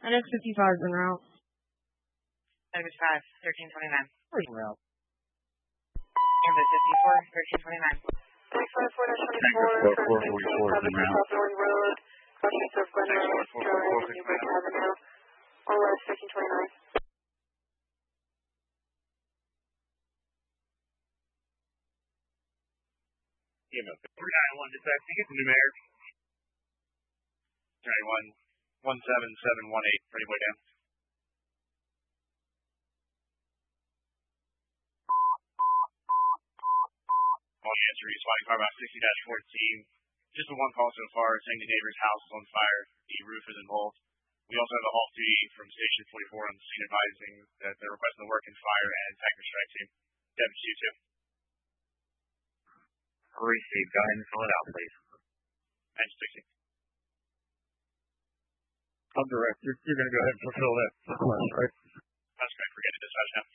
NS55 is en route. Ambus 5, 1329. Where's en route? Ambus 54, 1329. Tank 54-24, 1344 is en route. South North Road, crossing of Glen Rose Drive and Newburgh Avenue. All rise 1329. EMS 391, dispatch, you get the numeric. 391, 17718, ready way down. All answer is flying car about 60-14. Just the one call so far, saying the neighbor's house is on fire. The roof is involved. We also have a off duty from Station 44 on the scene advising that they're requesting the work in fire and tanker strike team. Deputy Chief 2. Received. Go ahead and fill it out, please. Engine 60. I'm direct. You're going to go ahead and fulfill that request, right? That's great. Forget it. Dispatch now.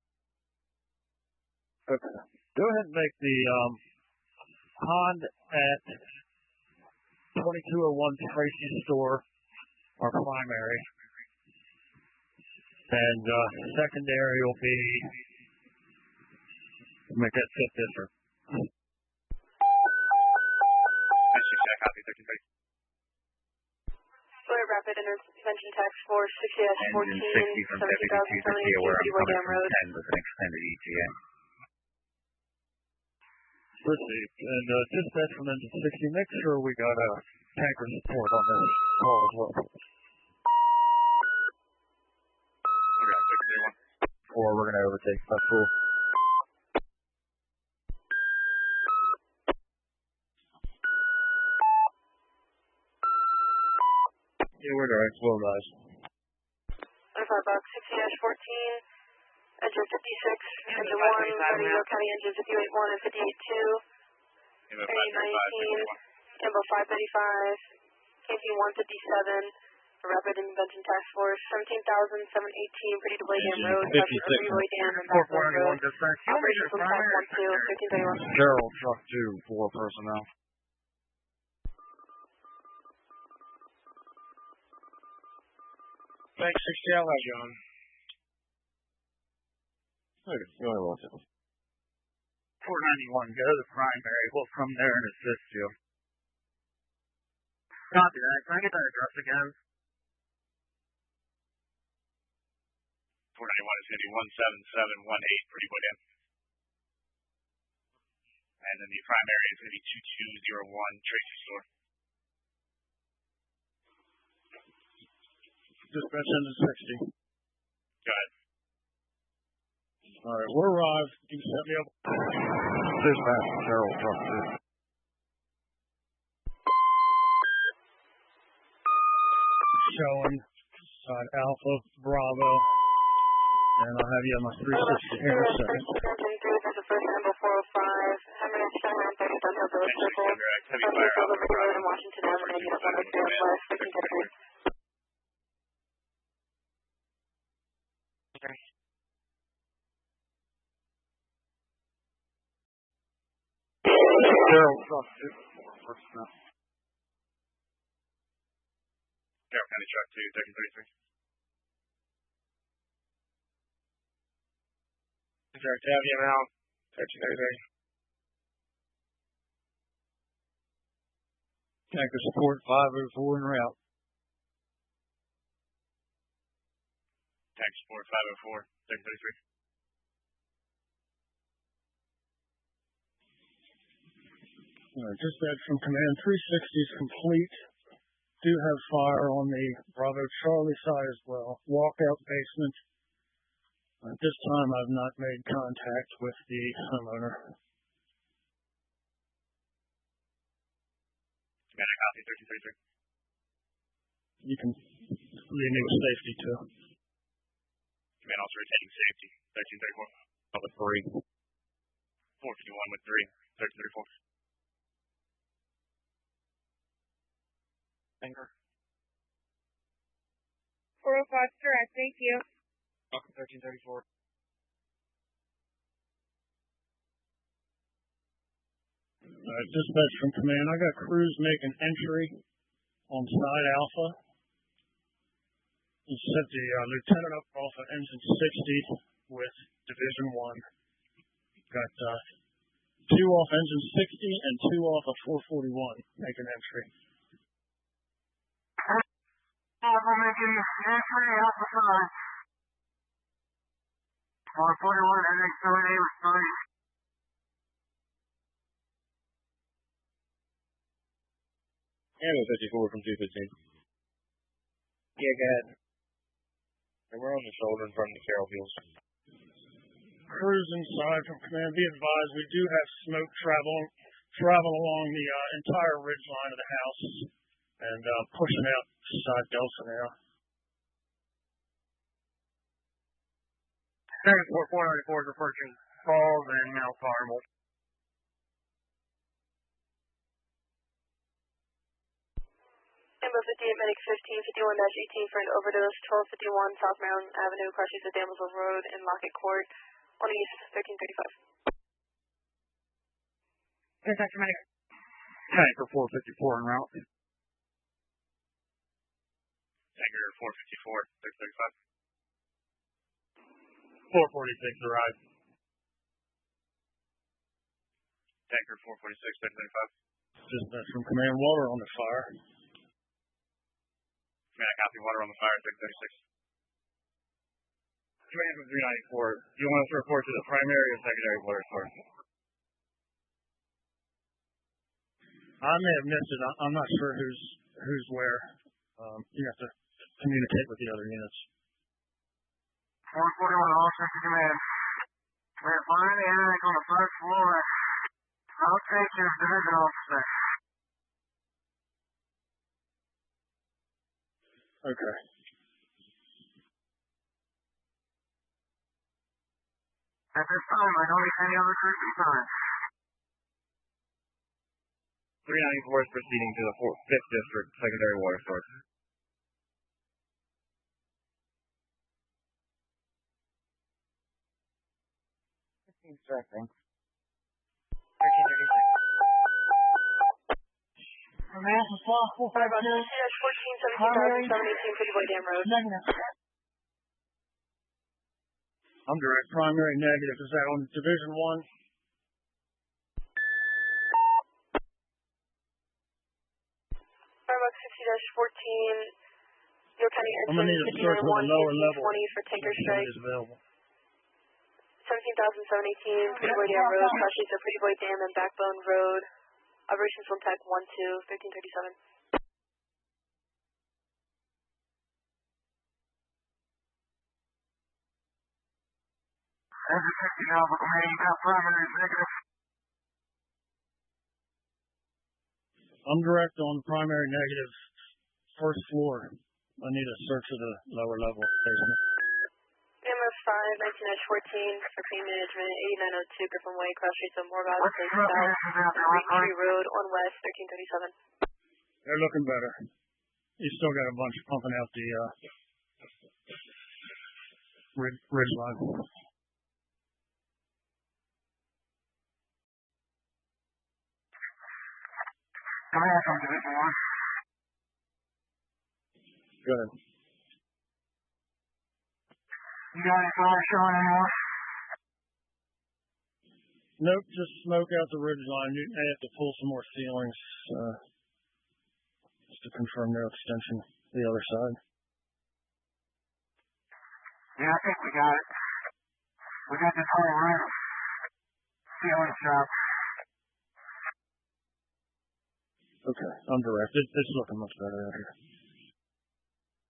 Okay. Go ahead and make the pond at 2201 Tracy store our primary. And secondary will be, make that fit different. That's 6, I copy 1330. Florida Rapid Intervention Task Force 60-14, 60 from Deputy Chief to be aware I'm coming from 10 with an extended ETA. Received. And dispatch from engine 60, make sure we got a tanker support on this call as well. Okay, 631. Or we're going to overtake. That's cool. Yeah, we're direct. Slow guys. 25 bucks, 60-14. Engine 56, Engine 1, Rodeo County Engine 58-1 and 58-2, Area 19, Ambo 535, KP 157, Rapid Intervention Task Force 17,718, Pretty Delay Dam Road, Freeway Dam and Backbone Road, Operation from 512, 1531. Gerald, truck 2, 4 personnel. Thanks, 60, I'll have you on. Okay, go ahead, Wilson. 491, go to the primary. We'll come there and assist you. Copy that. Can I get that address again? 491 is going to be 17718, pretty way down. And then the primary is going to be 2201 Tracy store. Dispatch engine 60. Go ahead. All right, we're arrived. Can you set me up? Dispatch, Gerald, truck 2. Showing Alpha, Bravo, and I'll have you on my 360 here in a second. There's a first Ambo 405, Hammerhead, Shanahan, 30 Dunhill Village Circle, Southwest Delivery Road in Washington Avenue, Unit 1 West, 15 Gerald, truck 2. Carroll County Truck 2, 1333. Direct Avenue out, 1333. Tanker support 504 en route. Tank support 504, 1333. Dispatch from Command 360 is complete. Do have fire on the Bravo Charlie side as well. Walkout basement. At this time, I've not made contact with the homeowner. Command, I copy 1333. You can leave me with safety too. Command also retaining safety, 1334. With 3. 451 with 3, 1334. Tanker. 405 direct, thank you. 1334. Dispatch from command. I got crews making entry on side Alpha. You sent the lieutenant up off of engine 60 with Division 1. Got 2 off engine 60 and 2 off of 441 making entry. Making entry off the side. 441, and next door name is 3. Ammo 54 from 215. Yeah, go ahead. And we're on the shoulder in front of the Carroll Hills. Crews inside from command, be advised we do have smoke travel along the entire ridge line of the house and pushing out side Delta now. Second 494 is approaching Falls and Mount Carmel. Ambo 58, Medic 1551-18 for an overdose, 1251 South Maryland Avenue, crashes at Damsel Road in Lockett Court, on East 1335. Dr. Medic. Tanker 454 en route. Tanker 454, 635. 446 arrived. Tanker 446, 635. Dispatch from command, water on the fire. Command, I copy, water on the fire, 636. Command from 394. Do you want us to report to the primary or secondary water source? I may have missed it. I'm not sure who's where. You have to communicate with the other units. 441, all second command. We're finding the attic on the first floor. I'll take your division officer. Okay. At this time, I don't need any other troops inside. 394 is proceeding to the 5th District secondary water source. Second. 1336. Command from Flaw 452. 14, 17,718, Pretty Boy Dam Road. I'm direct primary negative. Is that on Division 1? Starbucks 50-14, York County I'm going to need a search with a lower level. 20 for tanker strike. Is available. 17,718, Pretty Boy Dam Road, crashes at Pretty Boy Dam and Backbone Road. Operations from Tech 12, 1337. Engine 50 now for command. You got primary negative. I'm direct on primary negative, first floor. I need a search of the lower level basement. MS 5, 19-14 for pain management, 8902 Griffin Way, cross streets of Morgoth, south, Tree Road on west, 1337. They're looking better. You still got a bunch pumping out the ridge line. Command from Division 1. Good. You got any fire showing anymore? Nope, just smoke out the ridge line. You may have to pull some more ceilings just to confirm their extension the other side. Yeah, I think we got it. We got this whole roof. Ceiling shop. Okay, I'm direct. It's looking much better out here.